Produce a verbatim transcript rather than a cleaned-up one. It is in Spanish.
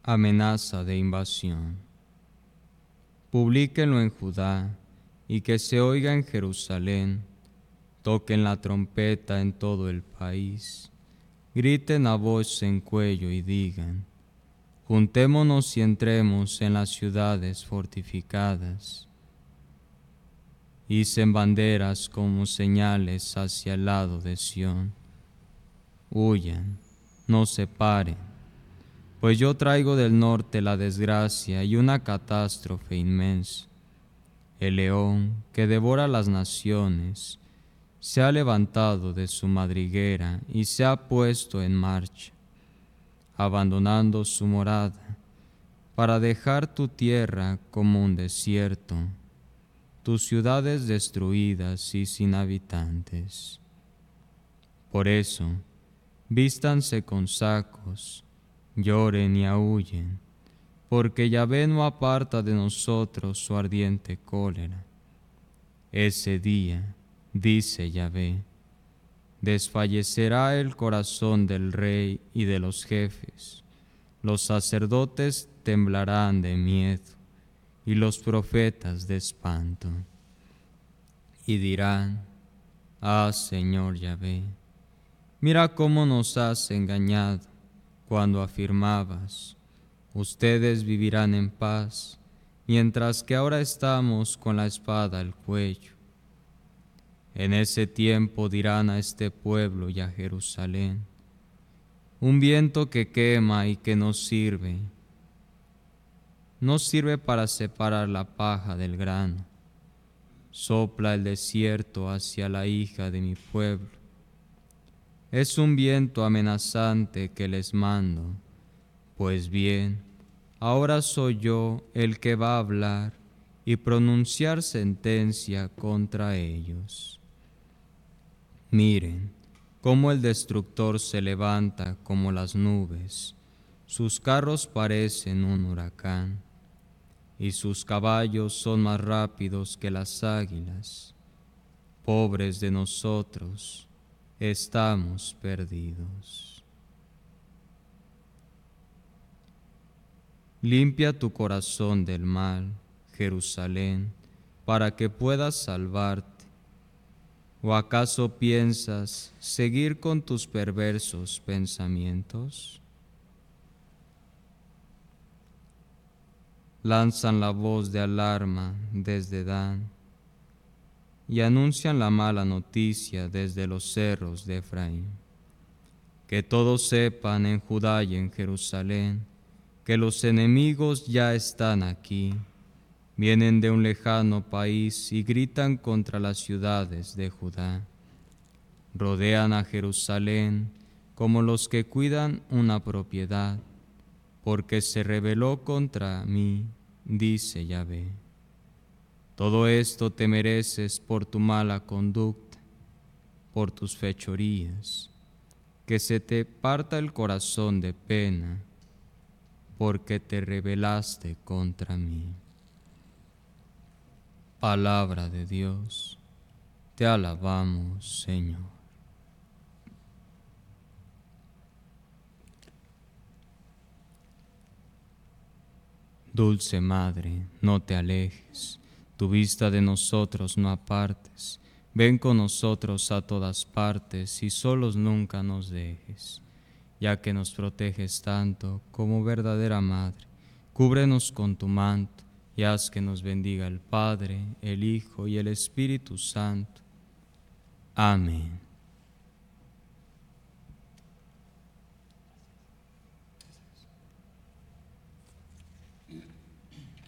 amenaza de invasión. Publíquenlo en Judá y que se oiga en Jerusalén. Toquen la trompeta en todo el país. Griten a voz en cuello y digan: juntémonos y entremos en las ciudades fortificadas. Hicen banderas como señales hacia el lado de Sión. Huyan, no se paren, pues yo traigo del norte la desgracia y una catástrofe inmensa. El león que devora las naciones se ha levantado de su madriguera y se ha puesto en marcha, abandonando su morada, para dejar tu tierra como un desierto, tus ciudades destruidas y sin habitantes. Por eso, vístanse con sacos, lloren y aúllen, porque Yahvé no aparta de nosotros su ardiente cólera. Ese día, dice Yahvé, desfallecerá el corazón del rey y de los jefes. Los sacerdotes temblarán de miedo y los profetas de espanto. Y dirán: ah, Señor Yahvé, mira cómo nos has engañado cuando afirmabas: ustedes vivirán en paz, mientras que ahora estamos con la espada al cuello. En ese tiempo dirán a este pueblo y a Jerusalén: un viento que quema y que no sirve, no sirve para separar la paja del grano. Sopla el desierto hacia la hija de mi pueblo. Es un viento amenazante que les mando. Pues bien, ahora soy yo el que va a hablar y pronunciar sentencia contra ellos. Miren cómo el destructor se levanta como las nubes, sus carros parecen un huracán, y sus caballos son más rápidos que las águilas. Pobres de nosotros, estamos perdidos. Limpia tu corazón del mal, Jerusalén, para que puedas salvarte. ¿O acaso piensas seguir con tus perversos pensamientos? Lanzan la voz de alarma desde Dan y anuncian la mala noticia desde los cerros de Efraín. Que todos sepan en Judá y en Jerusalén que los enemigos ya están aquí. Vienen de un lejano país y gritan contra las ciudades de Judá. Rodean a Jerusalén como los que cuidan una propiedad, porque se rebeló contra mí, dice Yahvé. Todo esto te mereces por tu mala conducta, por tus fechorías, que se te parta el corazón de pena, porque te rebelaste contra mí. Palabra de Dios, te alabamos, Señor. Dulce Madre, no te alejes, tu vista de nosotros no apartes. Ven con nosotros a todas partes y solos nunca nos dejes. Ya que nos proteges tanto como verdadera Madre, cúbrenos con tu manto y haz que nos bendiga el Padre, el Hijo y el Espíritu Santo. Amén.